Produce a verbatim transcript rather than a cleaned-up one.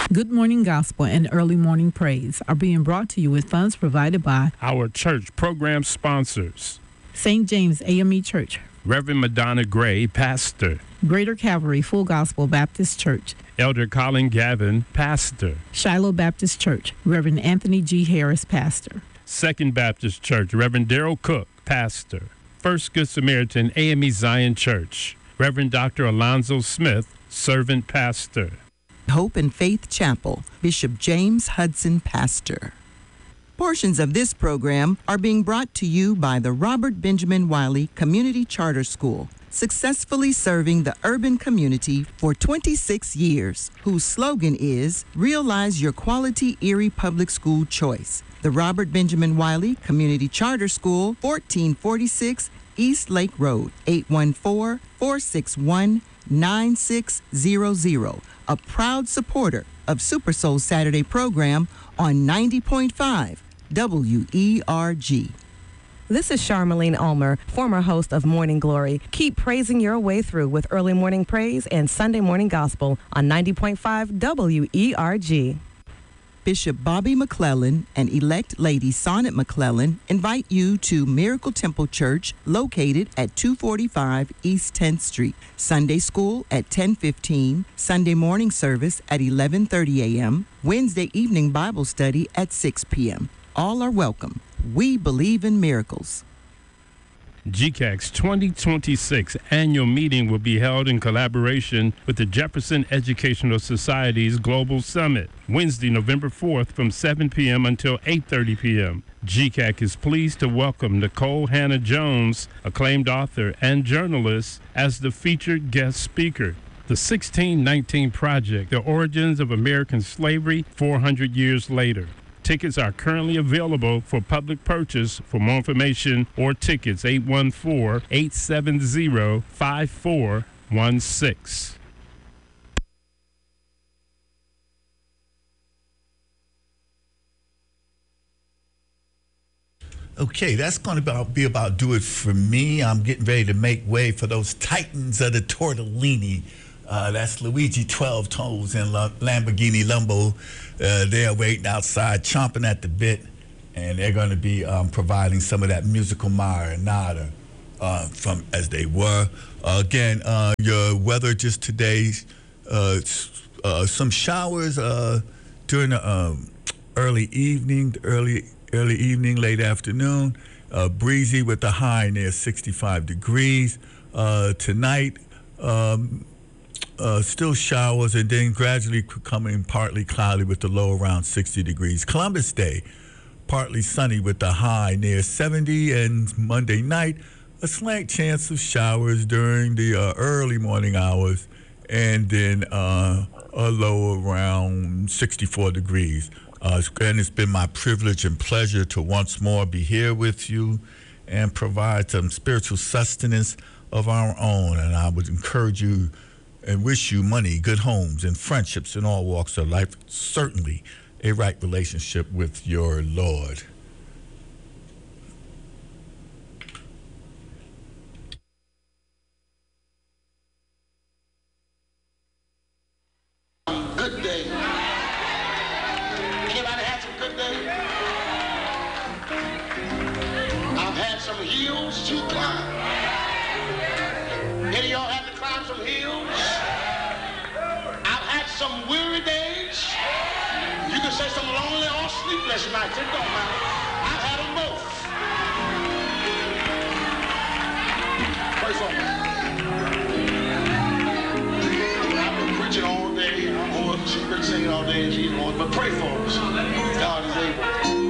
Good Morning Gospel and Early Morning Praise are being brought to you with funds provided by our church program sponsors: Saint James A M E Church, Reverend Madonna Gray, pastor; Greater Calvary Full Gospel Baptist Church, Elder Colin Gavin, pastor; Shiloh Baptist Church, Reverend Anthony G. Harris, pastor; Second Baptist Church, Reverend Darrell Cook, pastor; First Good Samaritan A M E Zion Church, Reverend Doctor Alonzo Smith, servant pastor; Hope and Faith Chapel, Bishop James Hudson, pastor. Portions of this program are being brought to you by the Robert Benjamin Wiley Community Charter School, successfully serving the urban community for twenty-six years, whose slogan is Realize Your Quality Erie Public School Choice. The Robert Benjamin Wiley Community Charter School, fourteen forty-six East Lake Road, eight one four, four six one, nine six zero zero. A proud supporter of Super Soul Saturday program on ninety point five W E R G. This is Charmaline Ulmer, former host of Morning Glory. Keep praising your way through with Early Morning Praise and Sunday Morning Gospel on ninety point five W E R G. Bishop Bobby McClellan and elect Lady Sonnet McClellan invite you to Miracle Temple Church, located at two forty-five East tenth Street. Sunday school at ten fifteen, Sunday morning service at eleven thirty a.m., Wednesday evening Bible study at six p.m. All are welcome. We believe in miracles. G C A C's twenty twenty-six annual meeting will be held in collaboration with the Jefferson Educational Society's Global Summit, Wednesday, November fourth from seven p.m. until eight thirty p.m. G C A C is pleased to welcome Nicole Hannah-Jones, acclaimed author and journalist, as the featured guest speaker. The sixteen nineteen Project, The Origins of American Slavery four hundred years later. Tickets are currently available for public purchase. For more information or tickets, eight one four, eight seven zero, five four one six. Okay, that's going to be about do it for me. I'm getting ready to make way for those titans of the tortellini. Uh, that's Luigi twelve Toes and La- Lamborghini Lumbo. Uh, they're waiting outside, chomping at the bit, and they're going to be um, providing some of that musical marinara uh, from as they were. Uh, again, uh, your weather just today, uh, uh, some showers uh, during the um, early evening, early early evening, late afternoon. Uh, breezy with the high near sixty-five degrees. Uh, tonight. Um, Uh, still showers, and then gradually becoming partly cloudy with the low around sixty degrees. Columbus Day, partly sunny with the high near seventy, and Monday night, a slight chance of showers during the uh, early morning hours, and then uh, a low around sixty-four degrees. Uh, and it's been my privilege and pleasure to once more be here with you and provide some spiritual sustenance of our own, and I would encourage you and wish you money, good homes, and friendships in all walks of life. Certainly a right relationship with your Lord. Good day. Anybody had some good day? I've had some hills to climb. Any of y'all had to climb some hills? I've had some weary days. You can say some lonely or sleepless nights. It don't matter. I've had them both. Pray for me. I've been preaching all day. I'm she's been singing all day and she's on, but pray for us. God is able.